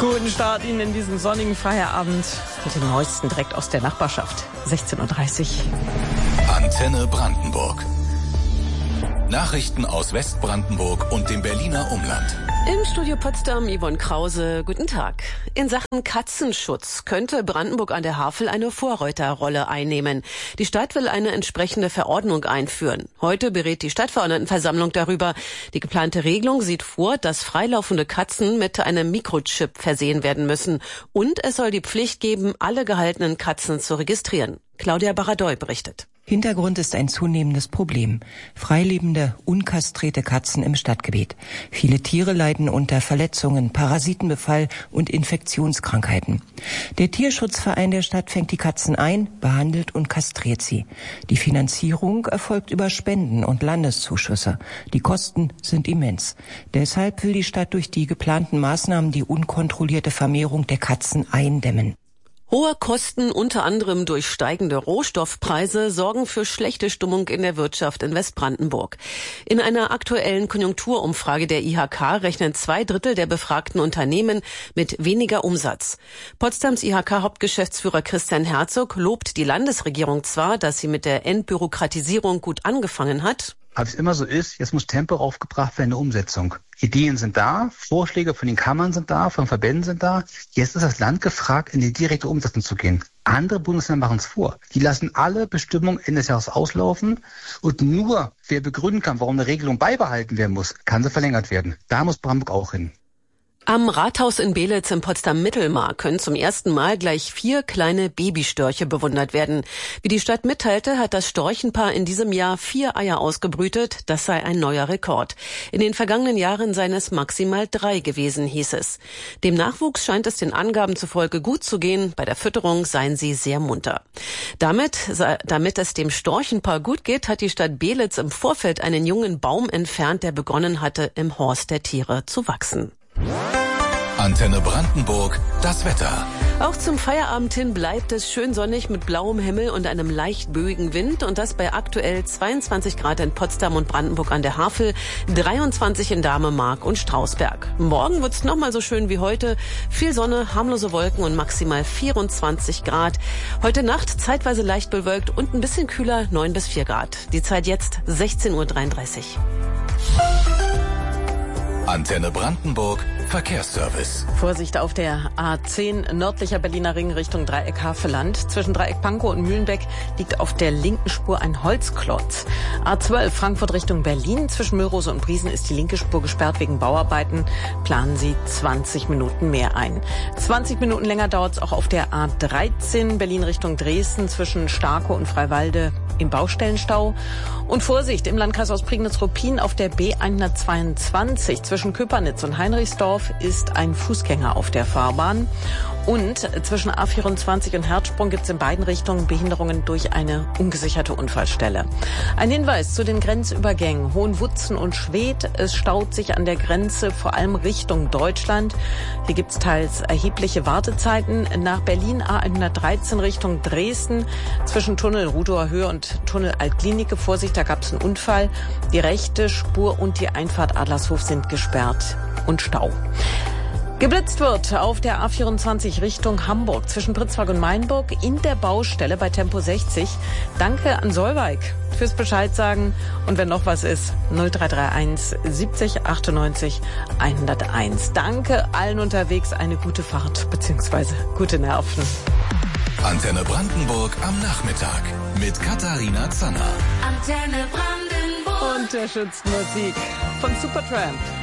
Guten Start Ihnen in diesen sonnigen Feierabend mit dem Neuesten direkt aus der Nachbarschaft. 16:30 Uhr. Antenne Brandenburg. Nachrichten aus Westbrandenburg und dem Berliner Umland. Im Studio Potsdam Yvonne Krause, guten Tag. In Sachen Katzenschutz könnte Brandenburg an der Havel eine Vorreiterrolle einnehmen. Die Stadt will eine entsprechende Verordnung einführen. Heute berät die Stadtverordnetenversammlung darüber. Die geplante Regelung sieht vor, dass freilaufende Katzen mit einem Mikrochip versehen werden müssen. Und es soll die Pflicht geben, alle gehaltenen Katzen zu registrieren. Claudia Baradoy berichtet. Hintergrund ist ein zunehmendes Problem. Freilebende, unkastrierte Katzen im Stadtgebiet. Viele Tiere leiden unter Verletzungen, Parasitenbefall und Infektionskrankheiten. Der Tierschutzverein der Stadt fängt die Katzen ein, behandelt und kastriert sie. Die Finanzierung erfolgt über Spenden und Landeszuschüsse. Die Kosten sind immens. Deshalb will die Stadt durch die geplanten Maßnahmen die unkontrollierte Vermehrung der Katzen eindämmen. Hohe Kosten, unter anderem durch steigende Rohstoffpreise, sorgen für schlechte Stimmung in der Wirtschaft in Westbrandenburg. In einer aktuellen Konjunkturumfrage der IHK rechnen 2/3 der befragten Unternehmen mit weniger Umsatz. Potsdams IHK-Hauptgeschäftsführer Christian Herzog lobt die Landesregierung zwar, dass sie mit der Entbürokratisierung gut angefangen hat. Aber es immer so ist, jetzt muss Tempo aufgebracht werden in der Umsetzung. Ideen sind da, Vorschläge von den Kammern sind da, von Verbänden sind da. Jetzt ist das Land gefragt, in die direkte Umsetzung zu gehen. Andere Bundesländer machen es vor. Die lassen alle Bestimmungen Ende des Jahres auslaufen und nur wer begründen kann, warum eine Regelung beibehalten werden muss, kann sie verlängert werden. Da muss Brandenburg auch hin. Am Rathaus in Beelitz im Potsdam-Mittelmar können zum ersten Mal gleich 4 kleine Babystörche bewundert werden. Wie die Stadt mitteilte, hat das Storchenpaar in diesem Jahr 4 Eier ausgebrütet. Das sei ein neuer Rekord. In den vergangenen Jahren seien es maximal 3 gewesen, hieß es. Dem Nachwuchs scheint es den Angaben zufolge gut zu gehen. Bei der Fütterung seien sie sehr munter. Damit es dem Storchenpaar gut geht, hat die Stadt Beelitz im Vorfeld einen jungen Baum entfernt, der begonnen hatte, im Horst der Tiere zu wachsen. Antenne Brandenburg, das Wetter. Auch zum Feierabend hin bleibt es schön sonnig mit blauem Himmel und einem leicht böigen Wind und das bei aktuell 22 Grad in Potsdam und Brandenburg an der Havel, 23 in Damemark und Strausberg. Morgen wird's nochmal so schön wie heute. Viel Sonne, harmlose Wolken und maximal 24 Grad. Heute Nacht zeitweise leicht bewölkt und ein bisschen kühler, 9 bis 4 Grad. Die Zeit jetzt 16:33 Uhr. Antenne Brandenburg, Verkehrsservice. Vorsicht auf der A10 nördlicher Berliner Ring Richtung Dreieck Havelland. Zwischen Dreieck Pankow und Mühlenbeck liegt auf der linken Spur ein Holzklotz. A12 Frankfurt Richtung Berlin. Zwischen Müllrose und Briesen ist die linke Spur gesperrt wegen Bauarbeiten. Planen Sie 20 Minuten mehr ein. 20 Minuten länger dauert es auch auf der A13 Berlin Richtung Dresden zwischen Starkow und Freiwalde im Baustellenstau. Und Vorsicht im Landkreis Ostprignitz-Ruppin auf der B122 zwischen Köpernitz und Heinrichsdorf ist ein Fußgänger auf der Fahrbahn. Und zwischen A24 und Herzsprung gibt es in beiden Richtungen Behinderungen durch eine ungesicherte Unfallstelle. Ein Hinweis zu den Grenzübergängen Hohenwutzen und Schwedt. Es staut sich an der Grenze vor allem Richtung Deutschland. Hier gibt es teils erhebliche Wartezeiten. Nach Berlin A113 Richtung Dresden zwischen Tunnel Rudower Höhe und Tunnel Altklinike. Vorsicht, da gab es einen Unfall. Die rechte Spur und die Einfahrt Adlershof sind gesperrt und Stau. Geblitzt wird auf der A24 Richtung Hamburg zwischen Pritzwalk und Mainburg in der Baustelle bei Tempo 60. Danke an Solveig fürs Bescheid sagen. Und wenn noch was ist, 0331 70 98 101. Danke allen unterwegs, eine gute Fahrt bzw. gute Nerven. Antenne Brandenburg am Nachmittag mit Katharina Zanner. Antenne Brandenburg. Unterstützt Musik von Supertramp.